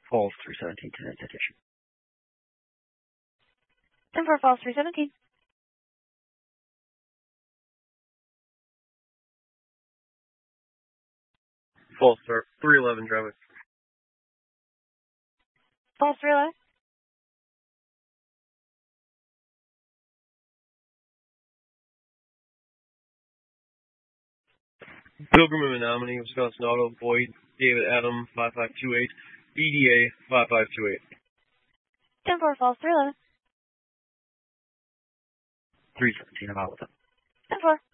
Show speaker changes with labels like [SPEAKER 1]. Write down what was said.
[SPEAKER 1] Falls 317 to net citation.
[SPEAKER 2] 10-4 Falls 317.
[SPEAKER 3] False start. 311 traffic.
[SPEAKER 2] Falls 311.
[SPEAKER 3] Pilgrim and Menominee, Wisconsin Auto, Boyd, David Adam, 5528, BDA, 5528.
[SPEAKER 2] 10-4 Falls 311.
[SPEAKER 1] 317, I'm out with it.
[SPEAKER 2] 10-4.